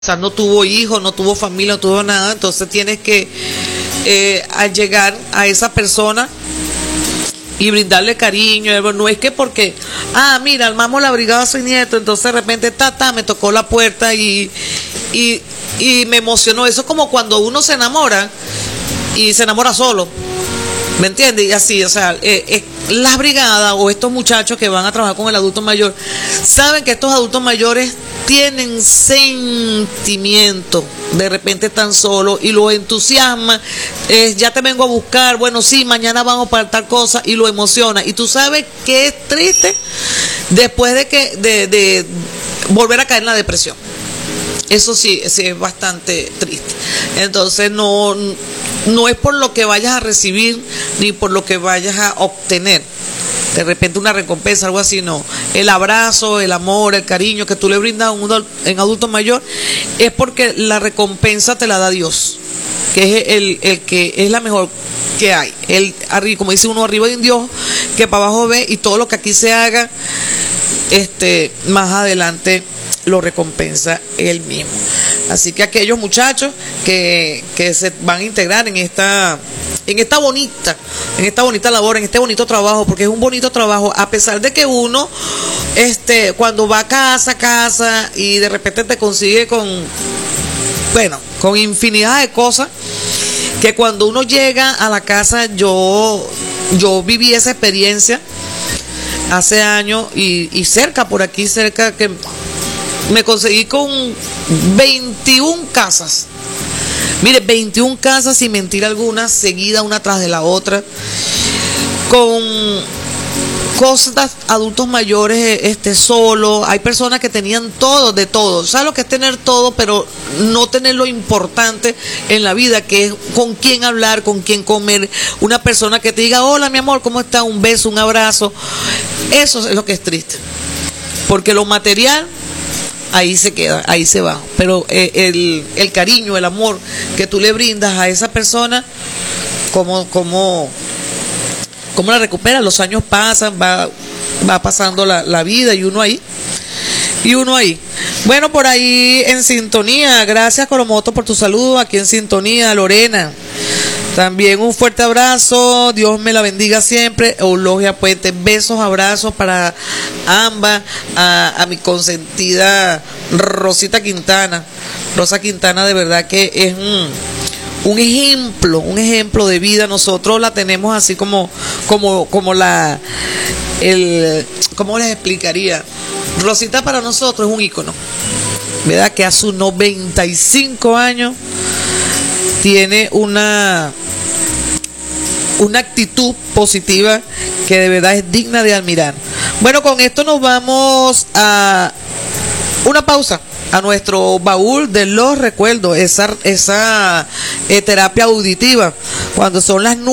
sea, no tuvo hijos, no tuvo familia, no tuvo nada, entonces tienes que al llegar a esa persona y brindarle cariño. No es que porque, mira, armamos la brigada Soy Nieto, entonces de repente, me tocó la puerta y me emocionó. Eso es como cuando uno se enamora y se enamora solo, ¿me entiendes? Y así, o sea, las brigadas o estos muchachos que van a trabajar con el adulto mayor, saben que estos adultos mayores tienen sentimiento, de repente están solos y lo entusiasma, ya te vengo a buscar, bueno sí, mañana vamos para tal cosa, y lo emociona, y tú sabes que es triste después de volver a caer en la depresión. Eso sí es bastante triste. Entonces no es por lo que vayas a recibir ni por lo que vayas a obtener de repente una recompensa, algo así, no. El abrazo, el amor, el cariño que tú le brindas a un adulto mayor es porque la recompensa te la da Dios, que es el que es la mejor que hay. Como dice uno, arriba de un Dios que para abajo ve, y todo lo que aquí se haga, más adelante lo recompensa él mismo. Así que aquellos muchachos que se van a integrar en esta bonita labor, en este bonito trabajo, porque es un bonito trabajo, a pesar de que uno cuando va casa a casa y de repente te consigue con infinidad de cosas, que cuando uno llega a la casa, yo viví esa experiencia hace años y cerca, que me conseguí con 21 casas. Mire, 21 casas, sin mentir alguna, seguida una tras de la otra, con cosas, adultos mayores solos. Hay personas que tenían todo, de todo. ¿Sabes lo que es tener todo, pero no tener lo importante en la vida, que es con quién hablar, con quién comer? Una persona que te diga, hola mi amor, ¿cómo estás? Un beso, un abrazo. Eso es lo que es triste, porque lo material ahí se queda, ahí se va, pero el cariño, el amor que tú le brindas a esa persona, ¿cómo la recuperas? Los años pasan, va pasando la vida, y uno ahí. Bueno, por ahí en sintonía, gracias Coromoto por tu saludo, aquí en sintonía, Lorena. También un fuerte abrazo, Dios me la bendiga siempre. Eulogia Puente, besos, abrazos para ambas, a mi consentida Rosita Quintana. Rosa Quintana, de verdad que es un ejemplo de vida. Nosotros la tenemos así como ¿cómo les explicaría? Rosita para nosotros es un ícono, ¿verdad? Que a sus 95 años tiene una actitud positiva que de verdad es digna de admirar. Bueno, con esto nos vamos a una pausa, a nuestro baúl de los recuerdos, esa terapia auditiva, cuando son las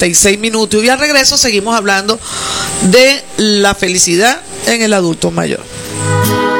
9:46. Y al regreso seguimos hablando de la felicidad en el adulto mayor.